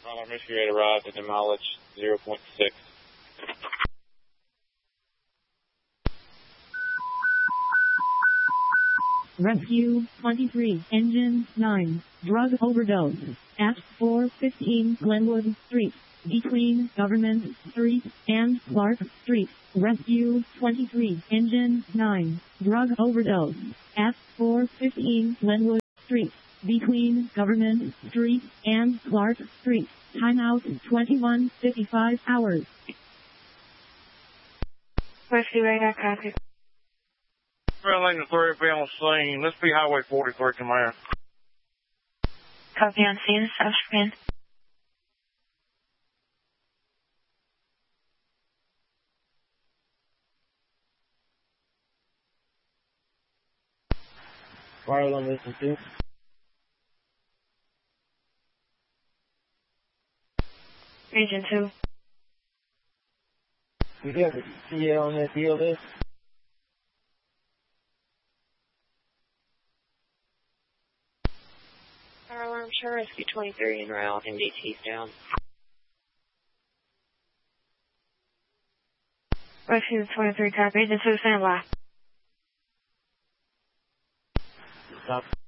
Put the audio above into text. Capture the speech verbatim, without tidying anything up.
Alarm Mystery arrived at the mileage zero point six. Rescue twenty-three, Engine nine, drug overdose, at four fifteen Glenwood Street, between Government Street and Clark Street. Rescue twenty-three, Engine nine, drug overdose, at four fifteen Glenwood Street, between Government Street and Clark Street. Timeout twenty-one fifty-five hours. Rescue radar copy. Lane to three, be on scene. Let's be Highway forty-three, command. Copy on scene, subscript. Fire alarm listen two. Region two. We got the C A on that deal list. Fire alarm, sure, Rescue twenty-three en route, M D T's down. Rescue twenty-three, copy, Agent two, stand by. Stop.